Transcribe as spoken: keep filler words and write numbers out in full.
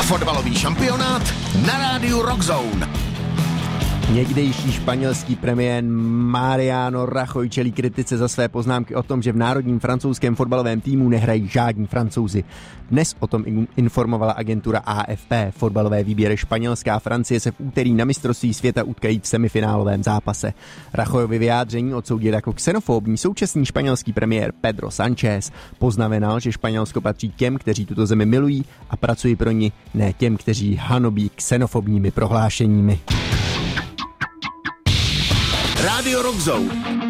Fotbalový šampionát na rádiu Rockzone. Někdejší španělský premiér Mariano Rajoy čelí kritice za své poznámky o tom, že v národním francouzském fotbalovém týmu nehrají žádní Francouzi. Dnes o tom informovala agentura A F P. Fotbalové výběry Španělská a Francie se v úterý na mistrovství světa utkají v semifinálovém zápase. Rajoyovi vyjádření odsoudil jako xenofobní současný španělský premiér Pedro Sánchez. Poznamenal, že Španělsko patří těm, kteří tuto zemi milují a pracují pro ní, ne těm, kteří hanobí xenofobními prohlášeními. Rádio Rockzone.